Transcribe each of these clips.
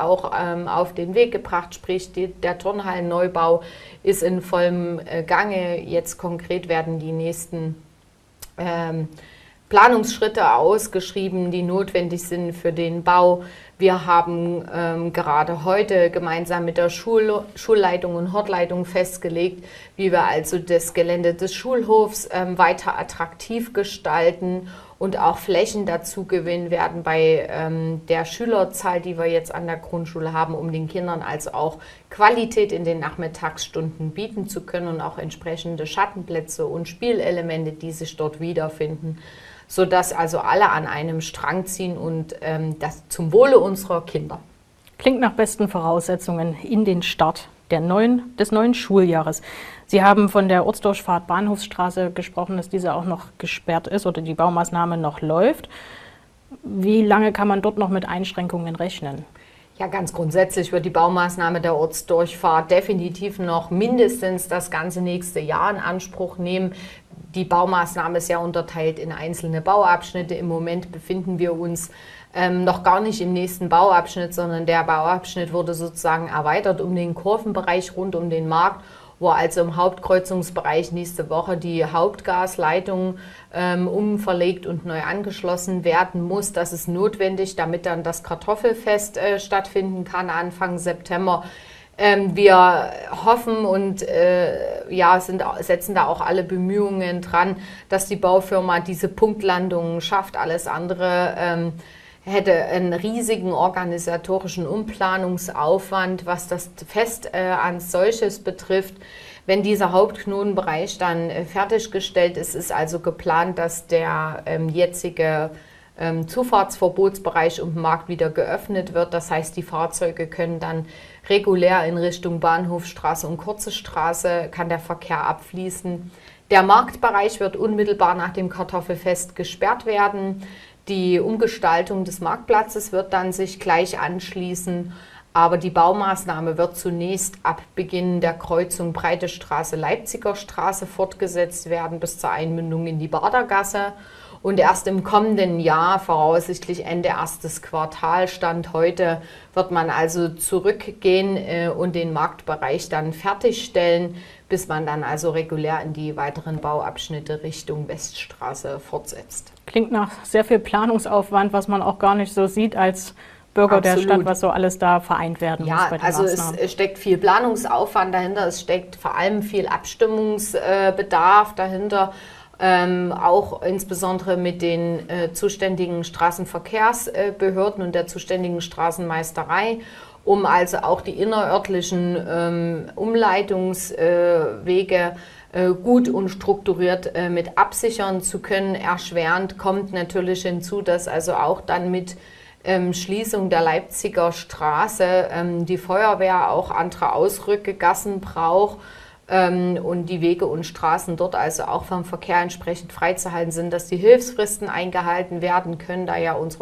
auch auf den Weg gebracht, sprich der Turnhallenneubau ist in vollem Gange. Jetzt konkret werden die nächsten Planungsschritte ausgeschrieben, die notwendig sind für den Bau. Wir haben gerade heute gemeinsam mit der Schulleitung und Hortleitung festgelegt, wie wir also das Gelände des Schulhofs weiter attraktiv gestalten und auch Flächen dazu gewinnen werden bei der Schülerzahl, die wir jetzt an der Grundschule haben, um den Kindern also auch Qualität in den Nachmittagsstunden bieten zu können und auch entsprechende Schattenplätze und Spielelemente, die sich dort wiederfinden, sodass also alle an einem Strang ziehen und das zum Wohle unserer Kinder. Klingt nach besten Voraussetzungen in den Start des neuen Schuljahres. Sie haben von der Ortsdurchfahrt Bahnhofsstraße gesprochen, dass diese auch noch gesperrt ist oder die Baumaßnahme noch läuft. Wie lange kann man dort noch mit Einschränkungen rechnen? Ja, ganz grundsätzlich wird die Baumaßnahme der Ortsdurchfahrt definitiv noch mindestens das ganze nächste Jahr in Anspruch nehmen. Die Baumaßnahme ist ja unterteilt in einzelne Bauabschnitte. Im Moment befinden wir uns noch gar nicht im nächsten Bauabschnitt, sondern der Bauabschnitt wurde sozusagen erweitert um den Kurvenbereich rund um den Markt, wo also im Hauptkreuzungsbereich nächste Woche die Hauptgasleitung umverlegt und neu angeschlossen werden muss. Das ist notwendig, damit dann das Kartoffelfest stattfinden kann Anfang September. Wir hoffen und setzen da auch alle Bemühungen dran, dass die Baufirma diese Punktlandungen schafft. Alles andere hätte einen riesigen organisatorischen Umplanungsaufwand, was das Fest als solches betrifft. Wenn dieser Hauptknotenbereich dann fertiggestellt ist, ist also geplant, dass der jetzige Zufahrtsverbotsbereich um den Markt wieder geöffnet wird. Das heißt, die Fahrzeuge können dann regulär in Richtung Bahnhofstraße und Kurze Straße, kann der Verkehr abfließen. Der Marktbereich wird unmittelbar nach dem Kartoffelfest gesperrt werden. Die Umgestaltung des Marktplatzes wird dann sich gleich anschließen, aber die Baumaßnahme wird zunächst ab Beginn der Kreuzung Breite Straße, Leipziger Straße fortgesetzt werden bis zur Einmündung in die Badergasse. Und erst im kommenden Jahr, voraussichtlich Ende erstes Quartal, Stand heute, wird man also zurückgehen und den Marktbereich dann fertigstellen, bis man dann also regulär in die weiteren Bauabschnitte Richtung Weststraße fortsetzt. Klingt nach sehr viel Planungsaufwand, was man auch gar nicht so sieht als Bürger der Stadt, was so alles da vereint werden muss bei den Maßnahmen. Es steckt viel Planungsaufwand dahinter, es steckt vor allem viel Abstimmungsbedarf dahinter. Auch insbesondere mit den zuständigen Straßenverkehrsbehörden und der zuständigen Straßenmeisterei, um also auch die innerörtlichen Umleitungswege gut und strukturiert mit absichern zu können. Erschwerend kommt natürlich hinzu, dass also auch dann mit Schließung der Leipziger Straße die Feuerwehr auch andere Ausrückegassen braucht, und die Wege und Straßen dort also auch vom Verkehr entsprechend freizuhalten sind, dass die Hilfsfristen eingehalten werden können, da ja unser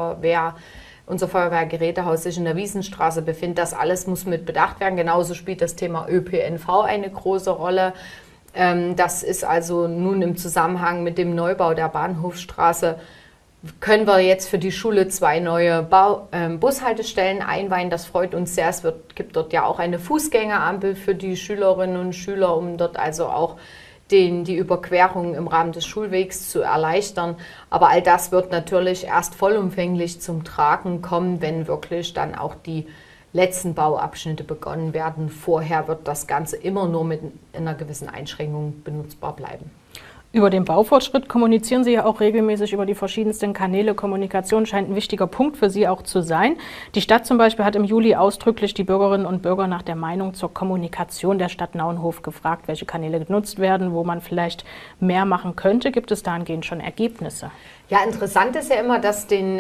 Feuerwehrgerätehaus sich in der Wiesenstraße befindet. Das alles muss mit bedacht werden. Genauso spielt das Thema ÖPNV eine große Rolle. Das ist also nun im Zusammenhang mit dem Neubau der Bahnhofstraße, können wir jetzt für die Schule 2 neue Bushaltestellen einweihen. Das freut uns sehr. Es gibt dort ja auch eine Fußgängerampel für die Schülerinnen und Schüler, um dort also auch die Überquerung im Rahmen des Schulwegs zu erleichtern. Aber all das wird natürlich erst vollumfänglich zum Tragen kommen, wenn wirklich dann auch die letzten Bauabschnitte begonnen werden. Vorher wird das Ganze immer nur mit einer gewissen Einschränkung benutzbar bleiben. Über den Baufortschritt kommunizieren Sie ja auch regelmäßig über die verschiedensten Kanäle. Kommunikation scheint ein wichtiger Punkt für Sie auch zu sein. Die Stadt zum Beispiel hat im Juli ausdrücklich die Bürgerinnen und Bürger nach der Meinung zur Kommunikation der Stadt Naunhof gefragt, welche Kanäle genutzt werden, wo man vielleicht mehr machen könnte. Gibt es dahingehend schon Ergebnisse? Ja, interessant ist ja immer, dass den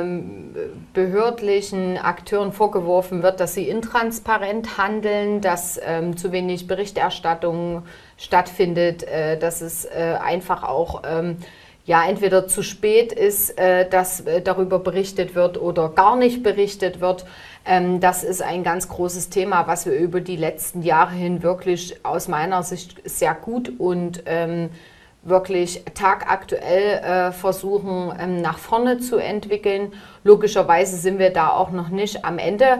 behördlichen Akteuren vorgeworfen wird, dass sie intransparent handeln, dass zu wenig Berichterstattung stattfindet, dass es einfach auch entweder zu spät ist, dass darüber berichtet wird oder gar nicht berichtet wird. Das ist ein ganz großes Thema, was wir über die letzten Jahre hin wirklich aus meiner Sicht sehr gut und wirklich tagaktuell versuchen nach vorne zu entwickeln. Logischerweise sind wir da auch noch nicht am Ende